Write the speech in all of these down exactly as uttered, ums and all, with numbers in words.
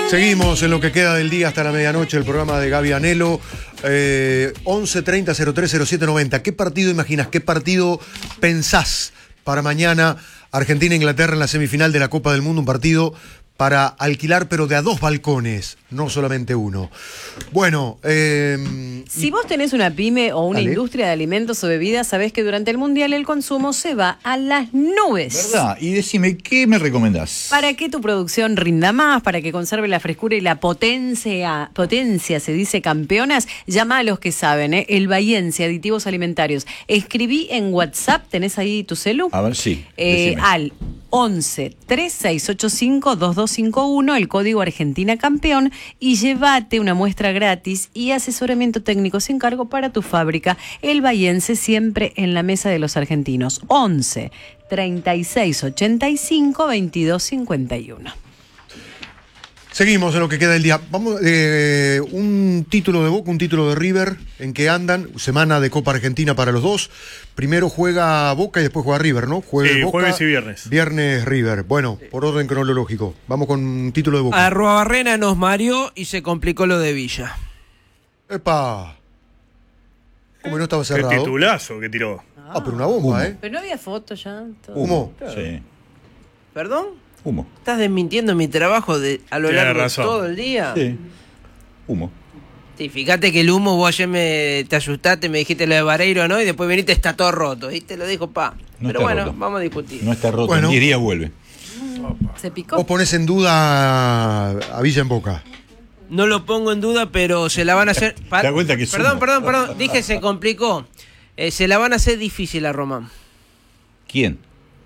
Seguimos en lo que queda del día hasta la medianoche, el programa de Gaby Anelo. eh, once treinta cero tres cero siete noventa. ¿Qué partido imaginas? ¿Qué partido pensás para mañana? Argentina-Inglaterra en la semifinal de la Copa del Mundo, un partido para alquilar, pero de a dos balcones, no solamente uno. Bueno, eh, si vos tenés una pyme o una dale. industria de alimentos o bebidas, sabés que durante el Mundial el consumo se va a las nubes. ¿Verdad? Y decime, ¿qué me recomendás? Para que tu producción rinda más, para que conserve la frescura y la potencia, potencia, se dice campeonas, llama a los que saben, ¿eh? El Bahiense, aditivos alimentarios. Escribí en WhatsApp, ¿tenés ahí tu celu? A ver, sí. Eh, al once tres seis ocho cinco dos dos cinco uno, el código Argentina Campeón, y llévate una muestra gratis y asesoramiento técnico sin cargo para tu fábrica. El Bahiense, siempre en la mesa de los argentinos. once treinta y seis ochenta y cinco veintidós cincuenta y uno. seguimos en lo que queda del día. Vamos, eh, un título de Boca, un título de River, en que andan, semana de Copa Argentina para los dos. Primero juega Boca y después juega River, ¿no? Jueves, sí, Boca, jueves y viernes. Viernes River. Bueno, por orden cronológico. Vamos con un título de Boca. Arruabarrena nos mareó y se complicó lo de Villa. ¡Epa! Como no estaba Qué cerrado. titulazo que tiró. Ah, pero una bomba, Humo. ¿eh? Pero no había fotos ya. Todo. Humo. Sí. ¿Perdón? Humo. ¿Estás desmintiendo mi trabajo de, a lo Tiene largo razón. de todo el día? Sí. Humo. Sí, fíjate que el humo, vos ayer me, te asustaste, me dijiste lo de Vareiro, ¿no? Y después viniste, está todo roto, y te lo dijo, pa. No Pero está bueno, roto. vamos a discutir. No está roto. Bueno. En diez días vuelve. ¿Se picó? Vos ponés en duda a Villa en Boca. No lo pongo en duda, pero se la van a hacer... Pa- ¿Te das cuenta que es Perdón, humo? perdón, perdón, dije se complicó. Eh, se la van a hacer difícil a Román. ¿Quién?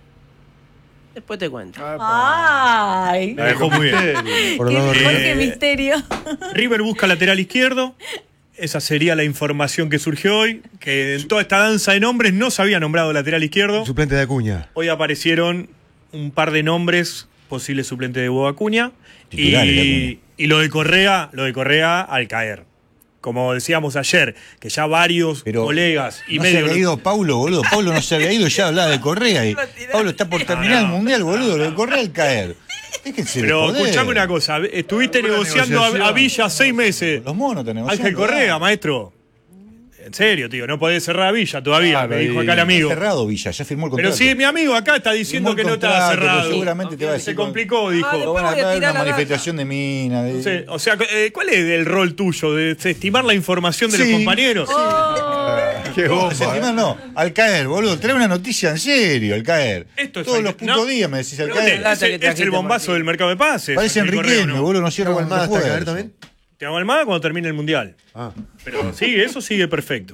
Después te cuento. ¡Ay! La dejó muy bien. Por el ¿Qué, lado de por River. qué Eh, misterio? River busca lateral izquierdo. Esa sería la información que surgió hoy. Que en toda esta danza de nombres no se había nombrado lateral izquierdo. Suplente de Acuña. Hoy aparecieron un par de nombres, posible suplente de Boa Acuña. Titulares de Y, Acuña. y lo de Correa, lo de Correa al caer. Como decíamos ayer, que ya varios Pero colegas y no medio. se había ido Paulo, boludo. Paulo no se había ido, ya hablaba de Correa. Y Paulo está por terminar No, no. el Mundial, boludo. Lo de Correa al caer. Déjense de Pero joder. escuchame una cosa, estuviste Una negociando a, negociación. a Villa seis meses. Los monos te negocian. Ángel Correa, maestro. En serio, tío, no podés cerrar a Villa todavía, Claro, me dijo y- acá el amigo. Está cerrado Villa, ya firmó el Pero contrato. si mi amigo acá está diciendo Firmó que el no estaba contrato, pero cerrado. seguramente te va a decir Se con- complicó, dijo. Ah, Lo van a Después voy a traer tirar una la manifestación de mina. de- Sí, o sea, eh, ¿cuál es el rol tuyo? ¿De estimar la información de Sí. los compañeros? Qué No, bomba. desestimar no, al caer, boludo. Trae una noticia en serio, al caer. Esto es Todos al- los putos no. días me decís al Pero caer. es, Lata que es trajiste, el bombazo Martín. del mercado de pases. Parece Ángel Correa, Enriqueño, ¿no? boludo. No cierra ¿Te hago con Almada el hasta caer juego. también? Te hago Almada cuando termine el Mundial. Ah. Pero sigue, eso sigue perfecto.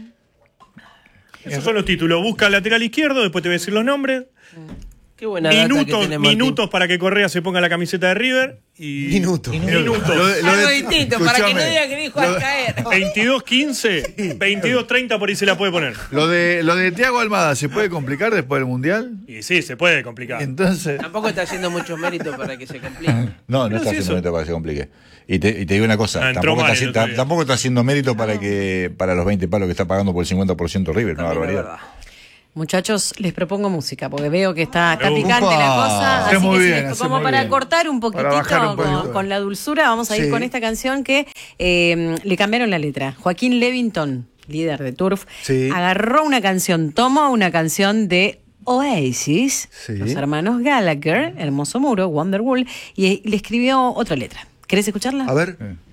Esos son los títulos. Busca lateral izquierdo, después te voy a decir los nombres. Qué buena data que Minutos, tenés, Martín. minutos para que Correa se ponga la camiseta de River. Y Minutos. Minutos. Lo de- lo Algo de- distinto, para que no escuchame. diga que dijo Lo al de- caer. veintidós quince, veintidós treinta por ahí se la puede poner. Lo de lo de Thiago Almada, ¿se puede complicar después del Mundial? Y sí, se puede complicar. Entonces, Tampoco está haciendo muchos méritos para que se complique. No, no Pero está si haciendo eso- mérito para que se complique. Y te, y te digo una cosa, Ah, entró tampoco mal está, el haci- otro día. tampoco está haciendo mérito para que para los veinte palos que está pagando por el cincuenta por ciento River, una También es barbaridad. verdad. Muchachos, les propongo música, porque veo que está, está Uh, picante upa. la cosa. Hace Así muy que si bien, les- hace como muy para bien. cortar un Para bajar poquitito un con, poquito. con la dulzura, vamos a ir Sí. con esta canción que eh, le cambiaron la letra. Joaquín Levington, líder de Turf, Sí. agarró una canción, tomó una canción de Oasis, Sí. los hermanos Gallagher, Hermoso Muro, Wonderwall, y le escribió otra letra. ¿Querés escucharla? A ver. Eh.